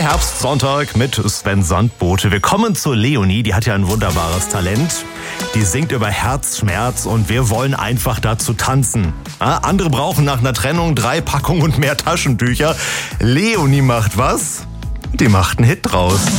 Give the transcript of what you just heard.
Herbstsonntag mit Sven Sandbote. Wir kommen zu Leonie, die hat ja ein wunderbares Talent. Die singt über Herzschmerz und wir wollen einfach dazu tanzen. Andere brauchen nach einer Trennung 3 Packungen und mehr Taschentücher. Leonie macht was? Die macht einen Hit draus.